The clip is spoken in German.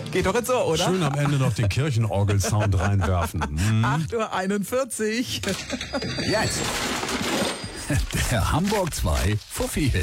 Geht doch jetzt so, oder? Schön am Ende noch den Kirchenorgel-Sound reinwerfen. 8:41 Uhr. Jetzt der Hamburg 2 Fuffi-Hit.